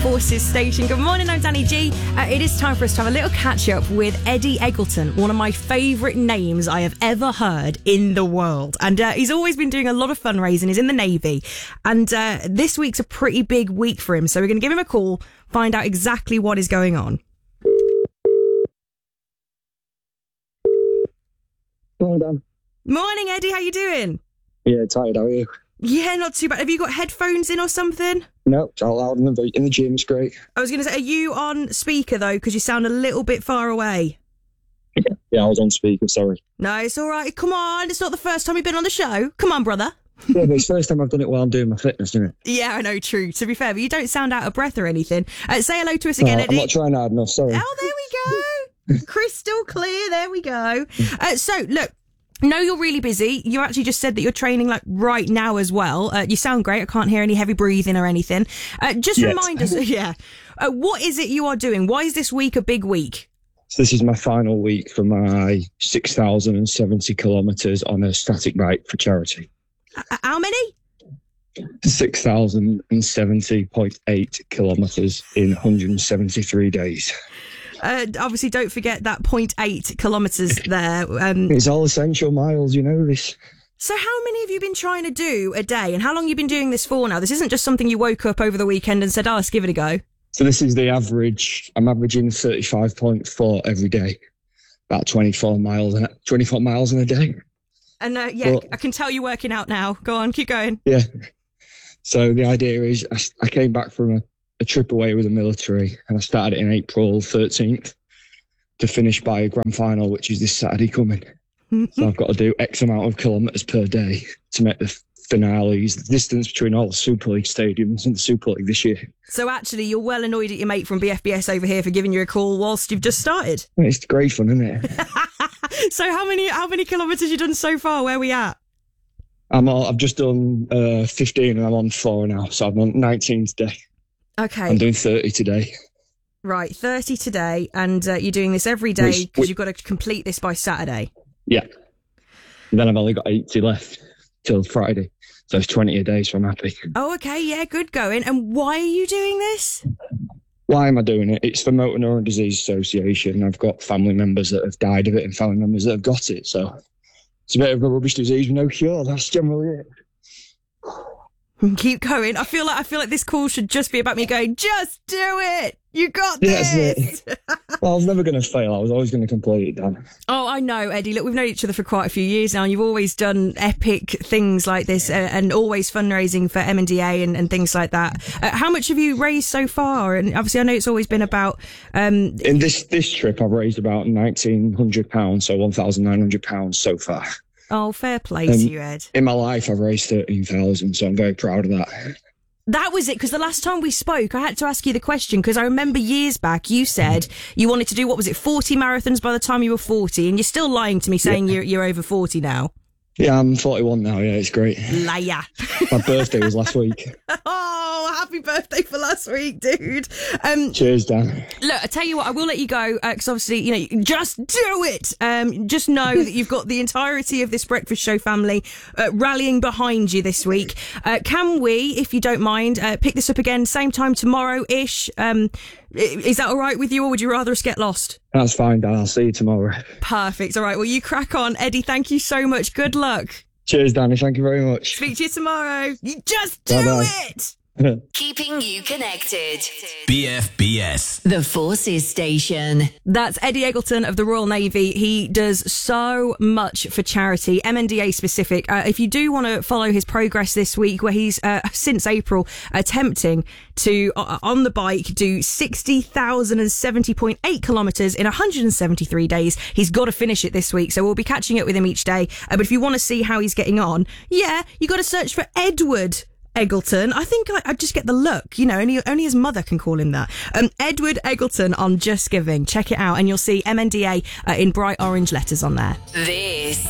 Forces station. Good morning, I'm Danny G. It is time for us to have a little catch up with Eddie Eggleton, one of my favourite names I have ever heard in the world. And he's always been doing a lot of fundraising. He's in the Navy. And this week's a pretty big week for him. So we're going to give him a call, find out exactly what is going on. Morning, Dan. Morning, Eddie. How you doing? Yeah, tired. How are you? Yeah, not too bad. Have you got headphones in or something? No, it's all loud in the gym. It's great. I was going to say, are you on speaker, though? Because you sound a little bit far away. Yeah, I was on speaker, sorry. No, it's all right. Come on. It's not the first time you've been on the show. Come on, brother. Yeah, but it's the first time I've done it while I'm doing my fitness, isn't it? Yeah, I know, true. To be fair, but you don't sound out of breath or anything. Say hello to us again, Eddie. I'm not trying hard enough, sorry. Oh, there we go. Crystal clear. There we go. So, look. No, you're really busy. You actually just said that you're training like right now as well. You sound great. I can't hear any heavy breathing or anything. Just remind us, what is it you are doing? Why is this week a big week? So this is my final week for my 6,070 kilometres on a static bike for charity. How many? 6,070.8 kilometres in 173 days. Obviously, don't forget that 0.8 kilometres there. It's all essential miles, you know this. So how many have you been trying to do a day? And how long have you been doing this for now? This isn't just something you woke up over the weekend and said, let's give it a go. So this is the average. I'm averaging 35.4 every day. About 24 miles in a day. And I can tell you're working out now. Go on, keep going. Yeah. So the idea is I came back from a trip away with the military, and I started it in April 13th to finish by a grand final, which is this Saturday coming. So I've got to do X amount of kilometres per day to make the finales, the distance between all the Super League stadiums and the Super League this year. So actually, you're well annoyed at your mate from BFBS over here for giving you a call whilst you've just started. It's great fun, isn't it? So how many kilometres you done so far? Where are we at? I've just done 15 and I'm on 4 now, so I'm on 19 today. Okay. I'm doing 30 today. Right, 30 today, and you're doing this every day because you've got to complete this by Saturday. Yeah. And then I've only got 80 left till Friday, so it's 20 a day, so I'm happy. Oh, okay, yeah, good going. And why are you doing this? Why am I doing it? It's for Motor Neuron Disease Association. I've got family members that have died of it and family members that have got it, so it's a bit of a rubbish disease with no cure. That's generally it. Keep going. I feel like this call should just be about me going, just do it. You got this. That's it. Well, I was never going to fail. I was always going to complete it, Dan. Oh, I know, Eddie. Look, we've known each other for quite a few years now, and you've always done epic things like this and always fundraising for MNDA and things like that. How much have you raised so far? And obviously, I know it's always been about... In this trip, I've raised about £1,900, so £1,900 so far. Oh, fair play to you, Ed. In my life, I've raised 13,000, so I'm very proud of that. That was it, because the last time we spoke, I had to ask you the question, because I remember years back you said you wanted to do, 40 marathons by the time you were 40, and you're still lying to me saying you're over 40 now. Yeah, I'm 41 now, yeah, it's great. Liar. My birthday was last week. Oh, happy birthday for last week, dude. Cheers, Dan. Look, I tell you what, I will let you go, because obviously, just do it. Just know that you've got the entirety of this breakfast show family rallying behind you this week. Can we, if you don't mind, pick this up again same time tomorrow-ish? Is that all right with you, or would you rather us get lost? That's fine, Dan. I'll see you tomorrow. Perfect. All right. Well, you crack on. Eddie, thank you so much. Good luck. Cheers, Danny. Thank you very much. Speak to you tomorrow. You just do it. Keeping you connected. BFBS. The Forces Station. That's Eddie Eggleton of the Royal Navy. He does so much for charity, MNDA specific. If you do want to follow his progress this week, where he's, since April, attempting to, on the bike, do 60,070.8 kilometres in 173 days. He's got to finish it this week, so we'll be catching up with him each day. But if you want to see how he's getting on, you got to search for Edward Eggleton. I think I just get the look, only his mother can call him that. Edward Eggleton on Just Giving. Check it out and you'll see MNDA in bright orange letters on there. This